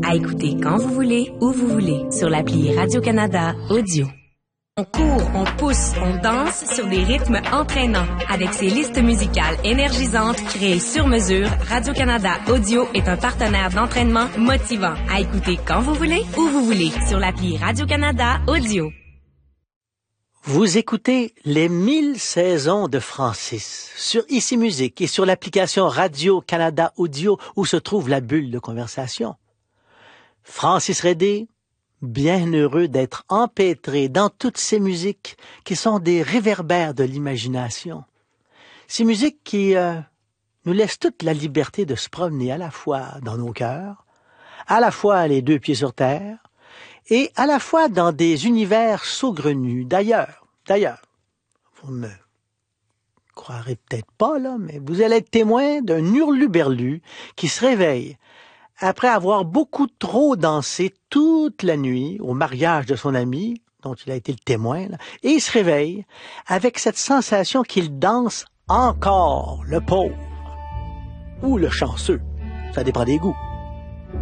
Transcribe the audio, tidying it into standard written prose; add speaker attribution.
Speaker 1: À écouter quand vous voulez, où vous voulez, sur l'appli Radio-Canada Audio. On court, on pousse, on danse sur des rythmes entraînants. Avec ses listes musicales énergisantes créées sur mesure, Radio-Canada Audio est un partenaire d'entraînement motivant. À écouter quand vous voulez, où vous voulez, sur l'appli Radio-Canada Audio.
Speaker 2: Vous écoutez les 1000 saisons de Francis sur Ici Musique et sur l'application Radio-Canada Audio où se trouve la bulle de conversation. Francis Redé, bien heureux d'être empêtré dans toutes ces musiques qui sont des réverbères de l'imagination. Ces musiques qui nous laissent toute la liberté de se promener à la fois dans nos cœurs, à la fois les deux pieds sur terre, et à la fois dans des univers saugrenus. D'ailleurs, vous me croirez peut-être pas, là, mais vous allez être témoin d'un hurluberlu qui se réveille après avoir beaucoup trop dansé toute la nuit au mariage de son ami, dont il a été le témoin, là, et il se réveille avec cette sensation qu'il danse encore, le pauvre, ou le chanceux, ça dépend des goûts.